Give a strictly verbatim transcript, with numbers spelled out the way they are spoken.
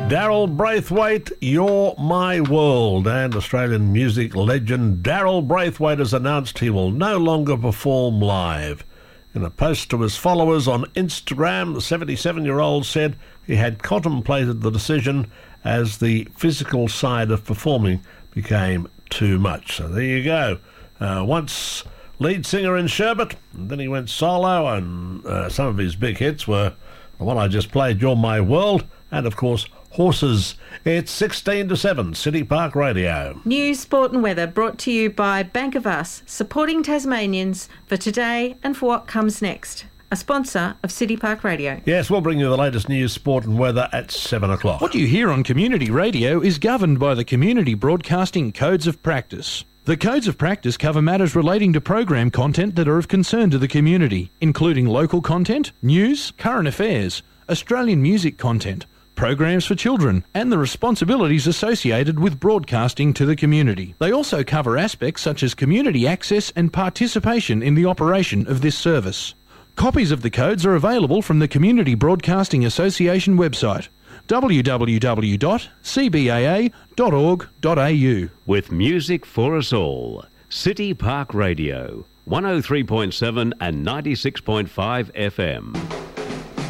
Daryl Braithwaite, You're My World. And Australian music legend Daryl Braithwaite has announced he will no longer perform live. In a post to his followers on Instagram, the seventy-seven-year-old said he had contemplated the decision as the physical side of performing became too much. So there you go. Uh, once lead singer in Sherbet, and then he went solo, and uh, some of his big hits were the one I just played, You're My World, and of course, Horses. It's sixteen to seven, City Park Radio. News, sport and weather brought to you by Bank of Us, supporting Tasmanians for today and for what comes next. A sponsor of City Park Radio. Yes, we'll bring you the latest news, sport and weather at seven o'clock. What you hear on Community Radio is governed by the Community Broadcasting Codes of Practice. The Codes of Practice cover matters relating to program content that are of concern to the community, including local content, news, current affairs, Australian music content, programs for children, and the responsibilities associated with broadcasting to the community. They also cover aspects such as community access and participation in the operation of this service. Copies of the codes are available from the Community Broadcasting Association website, w w w dot c b a a dot org dot a u. With music for us all, City Park Radio, one oh three point seven and ninety-six point five F M.